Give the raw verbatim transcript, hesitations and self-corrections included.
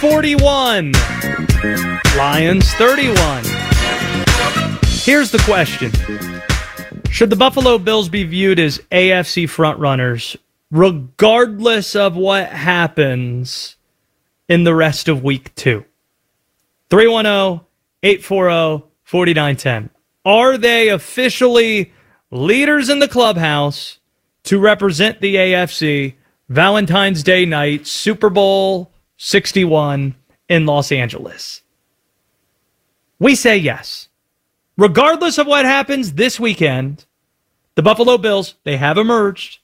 forty-one. Lions thirty-one. Here's the question. Should the Buffalo Bills be viewed as A F C frontrunners regardless of what happens in the rest of week two? three one zero, eight four zero, four nine one zero. Are they officially leaders in the clubhouse to represent the A F C Valentine's Day night, Super Bowl sixty-one in Los Angeles? We say yes. Regardless of what happens this weekend, the Buffalo Bills, they have emerged